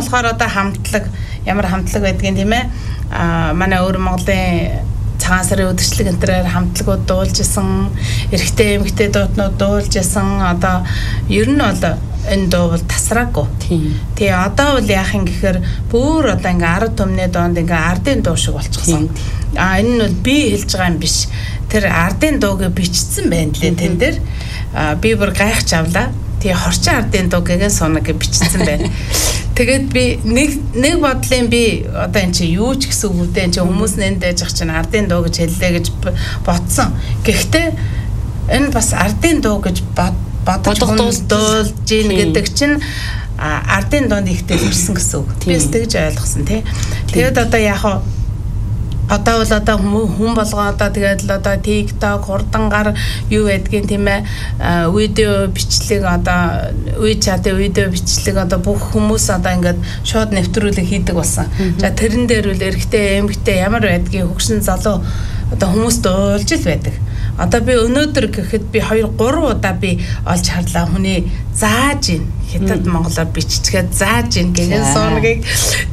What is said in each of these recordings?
болохоор одоо хамтлаг ямар хамтлаг байдгийг тийм ээ манай өөр Монголын цагаан сарын өдөрчлөг энтрээр хамтлагууд дуулж исэн эрэгтэй эмэгтэй дуутнууд дуулж исэн одоо ер нь бол энэ дуу бол тасраагүй. Тий одоо бол яах юм гэхээр бүр одоо ингээ ард түмний доонд ингээ ардын дуу шиг болчихсон. Энэ нь бол би хэлж байгаа юм биш. Тэр ардын дууг бичсэн байна лээ тэн дээр. Би бүр гайхаж авлаа. Тэгээ хорчин ардын дуу гэгэн сунаг гэж бичсэн байна. Тэгээд би нэг бодлын би одоо эн чи юу ч гэсэн үг үдэ эн чи хүмүүс нэнд дэж ах чинь ардын дуу гэж хэллээ гэж бодсон. Гэхдээ энэ бас ардын дуу гэж бодож дуулж ийн гэдэг чинь ардын доонд их дэлгэрсэн гэсэн үг. Би тэгж ойлгосон тий. Тэгээд одоо яг одоо бол одоо хүн болгоо одоо тэгээд л одоо TikTok хурдангаар юу байдгийг тийм ээ видео бичлэг одоо WeChat-ийн видео бичлэг одоо бүх хүмүүс одоо ингээд шууд нэвтрүүлэг хийдэг болсон. За тэрэн дээр үл эрэгтэй эмэгтэй ямар байдгийг хөгшин залуу одоо хүмүүс дуулж л байдаг. Одоо би өнөөдөр гэхэд би 2 3 удаа би олж харлаа хүний зааж ийн хятад монголоор биччихээд зааж ийн гэгэн суунагийг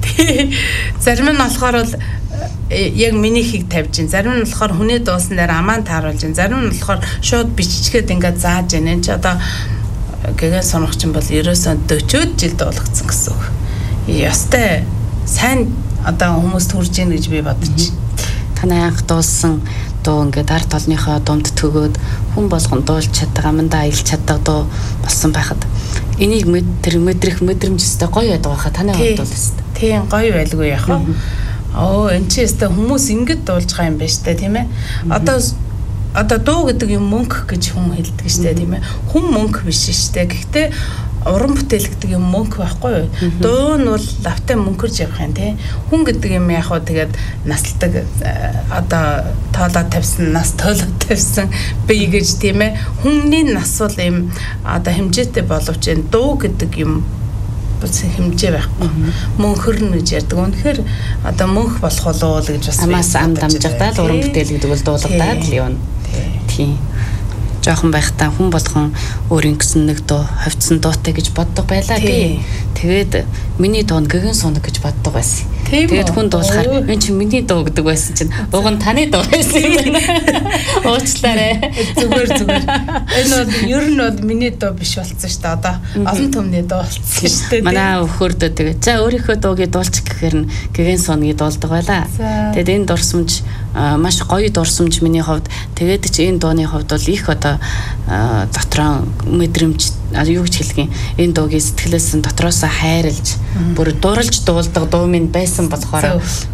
зарим нь болохоор бол яг минийхийг тавьж ин зарим нь болохоор хүний дуусан дээр амаан тааруулж ин зарим нь болохоор шууд биччихээд ингээд зааж ин энэ ч одоо гэгэн сонох чинь бол ерөөсөө 40 жил дуулагдсан гэсэн үг. Ястай сайн одоо хүмүүс төрж ийн гэж би бодож. Танай анх дуулсан дуу ингээд ард толныхоо дунд төгөөд хүн болгон дуулж чаддаг амандаа аялж чаддаг дуу болсон байхад энийг тэр мэдрэмж өстэй гоё байдаг байхад танай хувьд бол өстэй. Тийм гоё байлгүй яах вэ? Энэ ч өстэй хүмүүс ингэж дуулж байгаа юм байна штэ тийм ээ. Одоо дуу гэдэг юм мөнгө гэж хүн хэлдэг штэ тийм ээ. Хүн мөнгө биш штэ. Гэхдээ уран бүтээл гэдэг юм мөнгө байхгүй юу? Дуу нь бол лавтай мөнгөрж явах юм тий. Хүн гэдэг юм яг хөө тэгээд насалдаг одоо тоолоод тавьсан, нас тоолоод тавьсан бие гэж тийм ээ. Хүмүүний нас бол юм одоо хэмжээтэй боловч энэ дуу гэдэг юм хэмжээ байхгүй. Мөнхөрнө гэж ярьдаг. Үнэхээр одоо мөнх болох болов уу гэж бас амаас ам дамжигдаад уран бүтээл гэдэг бол дуулагдаад л юм. Тийм. Жохон байхдаа хүн болгон өөрийн гэсэн нэг дуу хавцсан дуутай гэж боддог байлаа би. Тэгээд миний дуу гэгэн сунаг гэж боддог байсан. Тэгээд хүн дуулахаар энэ чинь миний дуу гэдэг байсан чинь уг нь таны дуу байсан юм байна. Уучлаарай. Зүгээр. Энэ бол ер нь бол миний дуу биш болсон шүү дээ. Одоо олон түмний дуу болсон шүү дээ. Манай өхөрдөө тэгээд за өөрийнхөө дуугийг дуулчих гэхээр нь гэгэн сунагийг дуулдаг байлаа. Тэгээд энэ дурсамж маш гоё дурсамж миний хувьд. Тэгээд чи энэ дууны хувьд бол их одоо дотроо мэдрэмж юу гэж хэлгэн энэ дуугийн сэтгэлээс нь дотроосоо хайрлж бүр дурлж дуулдаг дуу минь байсан болохоор